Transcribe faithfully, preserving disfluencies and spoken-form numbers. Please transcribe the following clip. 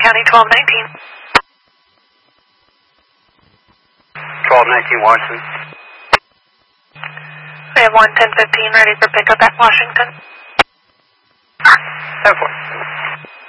County, twelve nineteen. twelve nineteen Washington. We have one ten fifteen ready for pickup at Washington. ten four.